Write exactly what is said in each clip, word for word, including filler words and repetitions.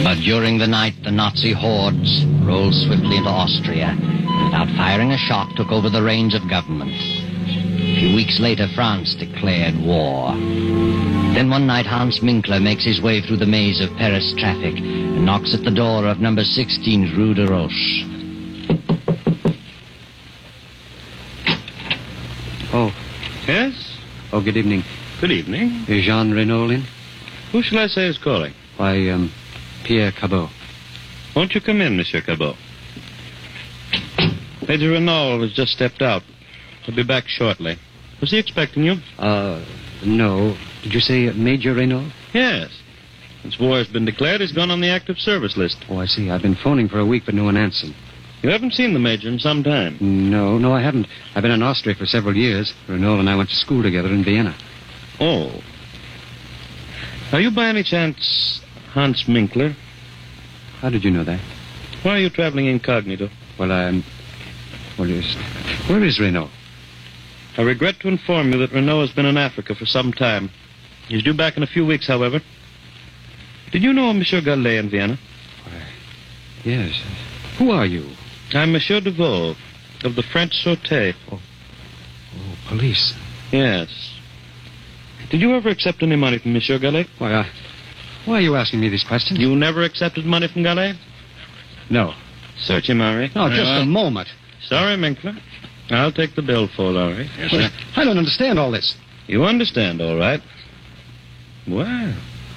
But during the night, the Nazi hordes rolled swiftly into Austria and without firing a shot took over the reins of government. A few weeks later, France declared war. Then one night, Hans Minkler makes his way through the maze of Paris traffic and knocks at the door of number sixteen Rue de Roche. Oh. Yes? Oh, good evening. Good evening. Is Jean Renault in? Who shall I say is calling? Why, um, Pierre Cabot. Won't you come in, Monsieur Cabot? Major Renault has just stepped out. He'll be back shortly. Was he expecting you? Uh, no. Did you say Major Renault? Yes. Since war has been declared, he's gone on the active service list. Oh, I see. I've been phoning for a week, but no one answered. You haven't seen the Major in some time? No, no, I haven't. I've been in Austria for several years. Renault and I went to school together in Vienna. Oh. Are you by any chance Hans Minkler? How did you know that? Why are you traveling incognito? Well, I'm... Well, is... Where is Renault? I regret to inform you that Renault has been in Africa for some time. He's due back in a few weeks, however. Did you know Monsieur Gallet in Vienna? Why, yes. Who are you? I'm Monsieur Deveau, of the French Sûreté. Oh. Oh, police. Yes. Did you ever accept any money from Monsieur Gallet? Why, uh, why are you asking me these questions? You never accepted money from Gallet? No. Search him, Henri. No, just uh, a moment. Sorry, Minkler. I'll take the bill for it, Henri. Yes, sir. I don't understand all this. You understand, all right. Well.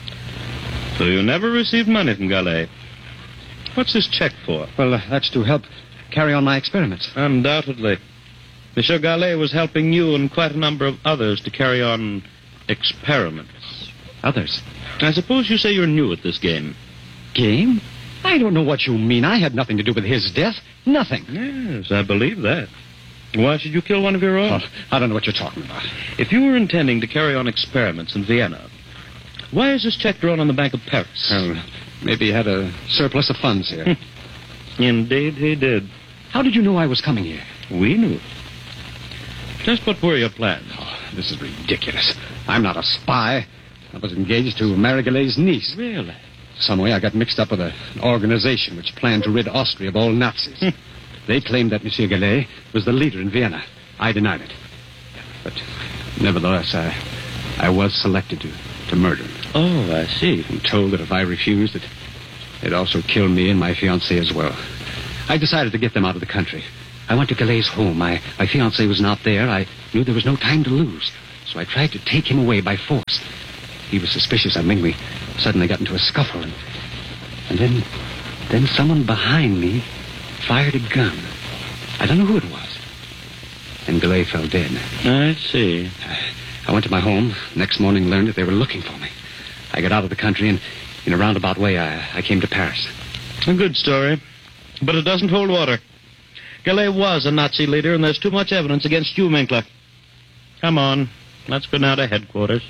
So you never received money from Gallet. What's this check for? Well, uh, that's to help carry on my experiments. Undoubtedly. Monsieur Gallet was helping you and quite a number of others to carry on experiments. Others? I suppose you say you're new at this game. Game? I don't know what you mean. I had nothing to do with his death. Nothing. Yes, I believe that. Why should you kill one of your own? Oh, I don't know what you're talking about. If you were intending to carry on experiments in Vienna, why is this check drawn on the Bank of Paris? Well, maybe he had a surplus of funds here. Indeed he did. How did you know I was coming here? We knew. Just what were your plans? Oh, this is ridiculous. I'm not a spy. I was engaged to marry Galet's niece. Really? Some way I got mixed up with a, an organization which planned to rid Austria of all Nazis. They claimed that Monsieur Gallet was the leader in Vienna. I denied it. But nevertheless, I I was selected to, to murder him. Oh, I see. And told that if I refused, it, they'd also kill me and my fiancée as well. I decided to get them out of the country. I went to Galet's home. My, my fiancé was not there. I knew there was no time to lose. So I tried to take him away by force. He was suspicious of me. We suddenly got into a scuffle. And, and then, then someone behind me fired a gun. I don't know who it was. And Gallet fell dead. I see. I went to my home. Next morning learned that they were looking for me. I got out of the country and in a roundabout way I, I came to Paris. A good story. But it doesn't hold water. Gallet was a Nazi leader and there's too much evidence against you, Minkler. Come on. Let's go now to headquarters.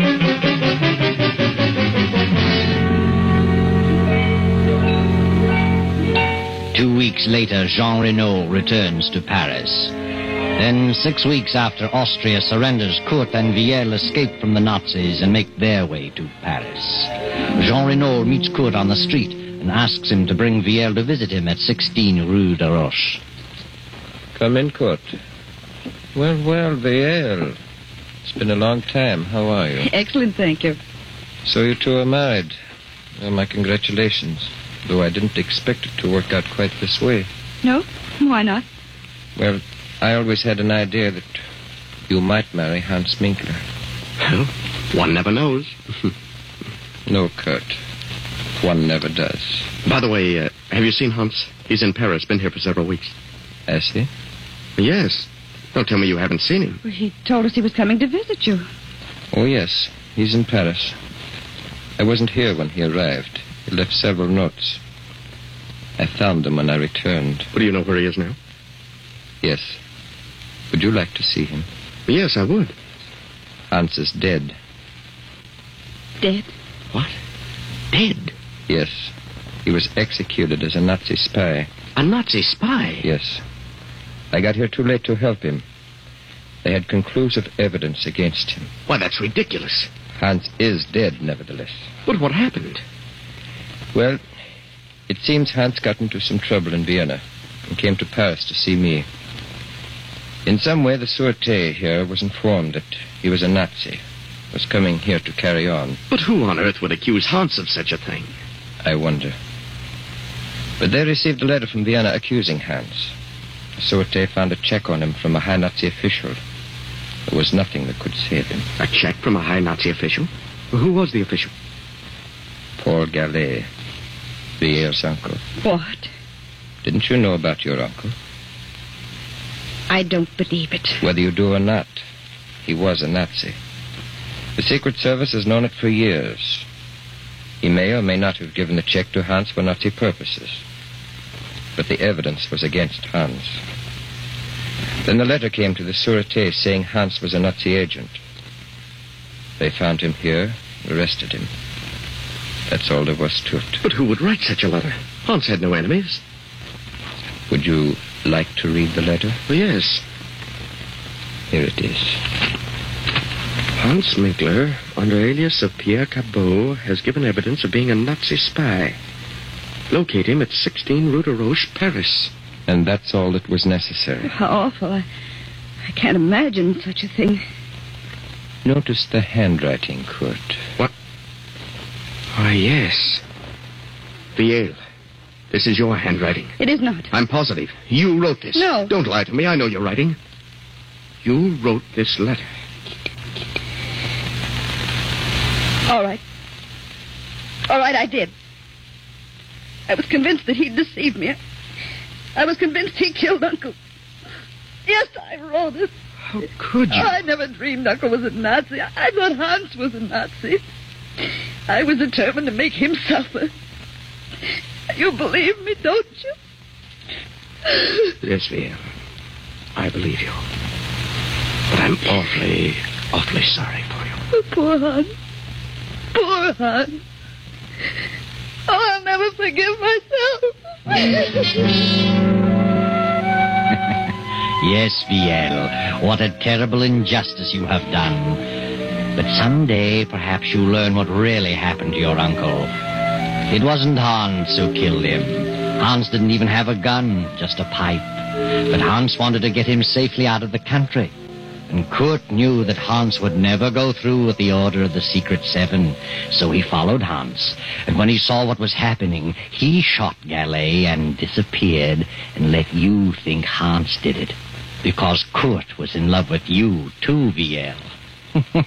Two weeks later, Jean Renault returns to Paris. Then, six weeks after Austria surrenders, Kurt and Viel escape from the Nazis and make their way to Paris. Jean Renault meets Kurt on the street and asks him to bring Viel to visit him at sixteen Rue de Roche. Come in, Kurt. Well, well, Viel. It's been a long time. How are you? Excellent, thank you. So you two are married. Well, my congratulations. Though I didn't expect it to work out quite this way. No? Why not? Well, I always had an idea that you might marry Hans Minkler. Well, one never knows. No, Kurt. One never does. By the way, uh, have you seen Hans? He's in Paris, been here for several weeks. Has he? Yes. Don't tell me you haven't seen him. Well, he told us he was coming to visit you. Oh, yes. He's in Paris. I wasn't here when he arrived. He left several notes. I found them when I returned. Well, do you know where he is now? Yes. Would you like to see him? Yes, I would. Hans is dead. Dead? What? Dead? Yes. He was executed as a Nazi spy. A Nazi spy? Yes. I got here too late to help him. They had conclusive evidence against him. Why, that's ridiculous. Hans is dead, nevertheless. But what happened? Well, It seems Hans got into some trouble in Vienna and came to Paris to see me. In some way, the Sûreté here was informed that he was a Nazi, was coming here to carry on. But who on earth would accuse Hans of such a thing? I wonder. But they received a letter from Vienna accusing Hans. The Sûreté found a check on him from a high Nazi official. There was nothing that could save him. A check from a high Nazi official? Well, who was the official? Paul Gallet, Vier's uncle. What? Didn't you know about your uncle? I don't believe it. Whether you do or not, he was a Nazi. The Secret Service has known it for years. He may or may not have given the check to Hans for Nazi purposes. But the evidence was against Hans. Then the letter came to the Sûreté saying Hans was a Nazi agent. They found him here, arrested him. That's all there was to it. But who would write such a letter? Hans had no enemies. Would you like to read the letter? Well, yes. Here it is. Hans Minkler, under alias of Pierre Cabot, has given evidence of being a Nazi spy. Locate him at sixteen Rue de Roche, Paris. And that's all that was necessary. How awful. I, I can't imagine such a thing. Notice the handwriting, Kurt. What? Why, yes. Viel. This is your handwriting. It is not. I'm positive. You wrote this. No. Don't lie to me. I know your writing. You wrote this letter. All right. All right, I did. I was convinced that he'd deceived me. I was convinced he killed Uncle. Yes, I wrote it. How could you? I never dreamed Uncle was a Nazi. I thought Hans was a Nazi. I was determined to make him suffer. You believe me, don't you? Yes, Viel. I believe you. But I'm awfully, awfully sorry for you. Oh, poor Hans. Poor Hans. Oh, I'll never forgive myself. Yes, Viel, what a terrible injustice you have done. But someday, perhaps you'll learn what really happened to your uncle. It wasn't Hans who killed him. Hans didn't even have a gun, just a pipe. But Hans wanted to get him safely out of the country. And Kurt knew that Hans would never go through with the order of the Secret Seven. So he followed Hans. And when he saw what was happening, he shot Gallet and disappeared and let you think Hans did it. Because Kurt was in love with you, too, Viel.